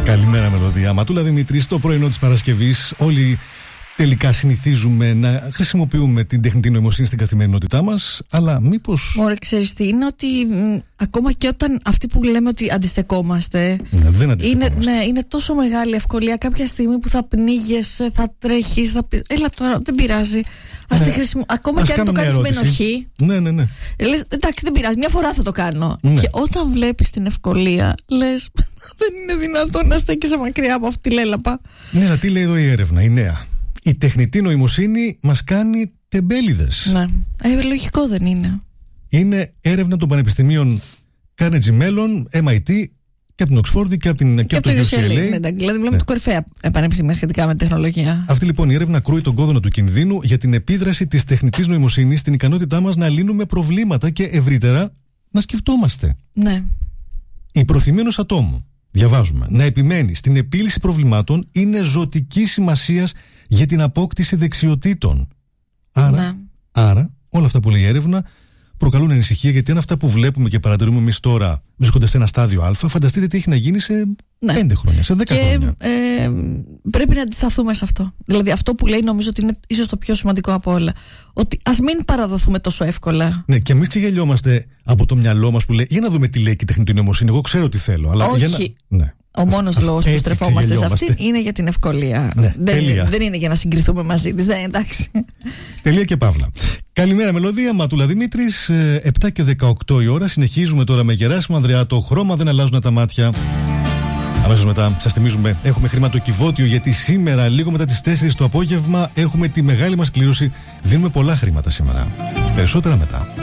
Καλημέρα, μελωδία. Ματούλα Δημήτρη, το πρωινό της Παρασκευής. Όλοι τελικά συνηθίζουμε να χρησιμοποιούμε την τεχνητή νοημοσύνη στην καθημερινότητά μας, αλλά μήπως. Ωραία, ξέρεις τι είναι, ότι ακόμα και όταν αυτοί που λέμε ότι αντιστεκόμαστε. Δεν αντιστεκόμαστε. Είναι τόσο μεγάλη ευκολία κάποια στιγμή που θα πνίγεσαι, θα τρέχεις, θα πει. Έλα τώρα, δεν πειράζει. Ακόμα και αν το κάνεις με ενοχή. Ναι. Λες, εντάξει, δεν πειράζει, μια φορά θα το κάνω. Ναι. Και όταν βλέπεις την ευκολία, λες, δεν είναι δυνατόν να στέκεσαι μακριά από αυτή τη λέλαπα. Ναι, αλλά τι λέει εδώ η έρευνα, η νέα? Η τεχνητή νοημοσύνη μας κάνει τεμπέληδες. Ναι. Λογικό δεν είναι? Είναι έρευνα των πανεπιστημίων Carnegie Mellon, MIT και από την Οξφόρδη και από το UCLA. Δηλαδή, μιλάμε το κορυφαία πανεπιστήμια σχετικά με τεχνολογία. Αυτή λοιπόν η έρευνα κρούει τον κόδωνα του κινδύνου για την επίδραση της τεχνητής νοημοσύνης στην ικανότητά μας να λύνουμε προβλήματα και ευρύτερα να σκεφτόμαστε. Ναι. Η προθυμία ενός ατόμου, διαβάζουμε, να επιμένει στην επίλυση προβλημάτων είναι ζωτικής σημασίας για την απόκτηση δεξιοτήτων. Άρα, όλα αυτά που λέει η έρευνα προκαλούν ανησυχία, γιατί αν αυτά που βλέπουμε και παρατηρούμε εμείς τώρα βρίσκονται σε ένα στάδιο Α, φανταστείτε τι έχει να γίνει σε 5 χρόνια, σε 10 χρόνια. Πρέπει να αντισταθούμε σε αυτό. Δηλαδή, αυτό που λέει νομίζω ότι είναι ίσως το πιο σημαντικό από όλα. Ότι ας μην παραδοθούμε τόσο εύκολα. Ναι, και εμείς ξεγελιόμαστε από το μυαλό μας που λέει, για να δούμε τι λέει και η τεχνητή νοημοσύνη. Εγώ ξέρω τι θέλω. Αλλά όχι. Ναι. Ο μόνος λόγος που στρεφόμαστε σε αυτήν είναι για την ευκολία. Ναι, δεν είναι για να συγκριθούμε μαζί της. Εντάξει. Τελεία και παύλα. Καλημέρα, μελωδία. Ματούλα Δημήτρης, 7 και 18 η ώρα. Συνεχίζουμε τώρα με Γεράσιμο Ανδρεάτο. Χρώμα δεν αλλάζουν τα μάτια. Αμέσως μετά, σας θυμίζουμε, έχουμε χρηματοκιβώτιο, γιατί σήμερα, λίγο μετά τις 4 το απόγευμα, έχουμε τη μεγάλη μας κλήρωση. Δίνουμε πολλά χρήματα σήμερα. Περισσότερα μετά.